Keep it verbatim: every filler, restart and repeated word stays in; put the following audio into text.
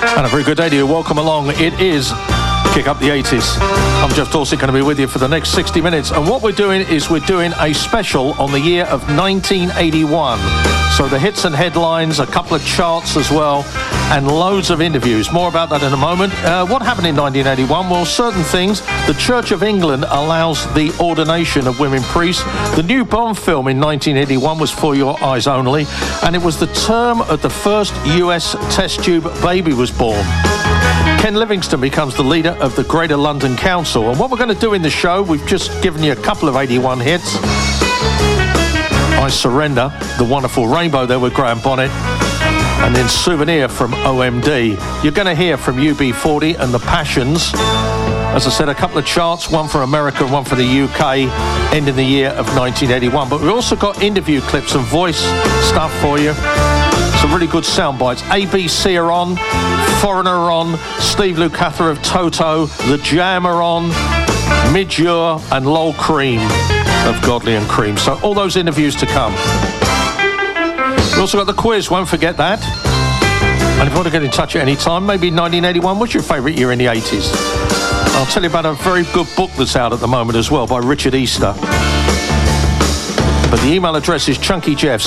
And a very good day to you. Welcome along. It is Kick Up the eighties. I'm Jeff Dorsett, going to be with you for the next sixty minutes. And what we're doing is we're doing a special on the year of nineteen eighty-one. So the hits and headlines, a couple of charts as well, and loads of interviews. More about that in a moment. Uh, what happened in nineteen eighty-one? Well, certain things. The Church of England allows the ordination of women priests. The new Bond film in nineteen eighty-one was For Your Eyes Only. And it was the term of the first U S test tube baby was born. Ken Livingstone becomes the leader of the Greater London Council. And what we're going to do in the show, we've just given you a couple of eighty-one hits. I Surrender, The Wonderful Rainbow there with Graham Bonnet, and then Souvenir from O M D. You're going to hear from U B forty and The Passions. As I said, a couple of charts, one for America and one for the U K, ending the year of nineteen eighty-one. But we've also got interview clips and voice stuff for you. Some really good sound bites. A B C are on, Foreigner are on, Steve Lukather of Toto, The Jam are on, Midge-Ure and Lol Cream of Godley and Cream. So all those interviews to come. We've also got the quiz, won't forget that. And if you want to get in touch at any time, maybe nineteen eighty-one, what's your favourite year in the eighties? I'll tell you about a very good book that's out at the moment as well by Richard Easter. But the email address is chunkyjeff